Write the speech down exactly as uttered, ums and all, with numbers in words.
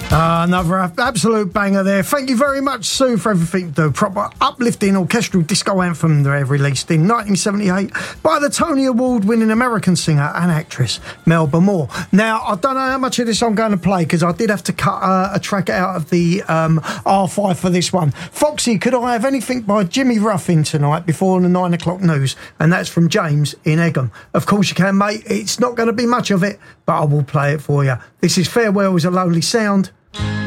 Uh, another absolute banger there. Thank you very much, Sue, for everything you do. Proper uplifting orchestral disco anthem they released in nineteen seventy-eight by the Tony Award-winning American singer and actress Melba Moore. Now, I don't know how much of this I'm going to play because I did have to cut uh, a track out of the um, R five for this one. Foxy, could I have anything by Jimmy Ruffin tonight before the nine o'clock news? And that's from James in Egham. Of course you can, mate. It's not going to be much of it, but I will play it for you. This is Farewell is a Lonely Sound.